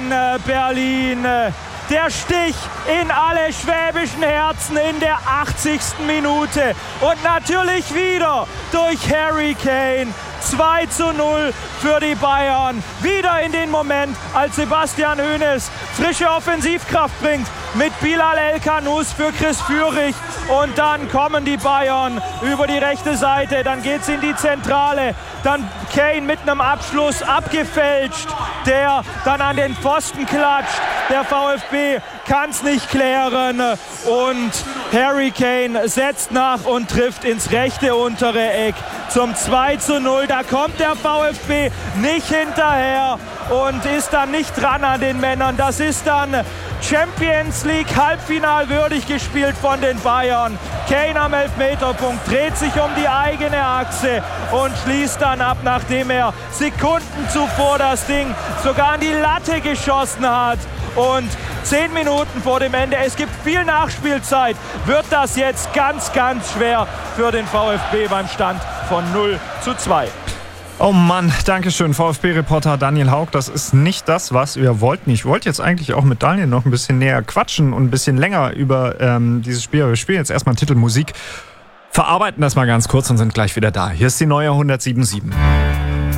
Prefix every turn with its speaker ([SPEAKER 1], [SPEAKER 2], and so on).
[SPEAKER 1] gegen Berlin. Der Stich in alle schwäbischen Herzen in der 80. Minute. Und natürlich wieder durch Harry Kane. 2:0 für die Bayern. Wieder in den Moment, als Sebastian Hoeneß frische Offensivkraft bringt mit Bilal El-Khanous für Chris Führig. Und dann kommen die Bayern über die rechte Seite. Dann geht es in die Zentrale. Dann Kane mit einem Abschluss abgefälscht, der dann an den Pfosten klatscht. Der VfB kann es nicht klären. Und Harry Kane setzt nach und trifft ins rechte untere Eck zum 2:0. Da kommt der VfB nicht hinterher und ist dann nicht dran an den Männern. Das ist dann Champions League Halbfinal würdig gespielt von den Bayern. Kane am Elfmeterpunkt dreht sich um die eigene Achse und schließt dann ab, nachdem er Sekunden zuvor das Ding sogar an die Latte geschossen hat. Und 10 Minuten vor dem Ende, es gibt viel Nachspielzeit, wird das jetzt ganz, ganz schwer für den VfB beim Stand von 0:2.
[SPEAKER 2] Oh Mann, Dankeschön, VfB-Reporter Daniel Haug. Das ist nicht das, was wir wollten. Ich wollte jetzt eigentlich auch mit Daniel noch ein bisschen näher quatschen und ein bisschen länger über dieses Spiel. Wir spielen jetzt erstmal Titelmusik, verarbeiten das mal ganz kurz und sind gleich wieder da. Hier ist die neue 107.7.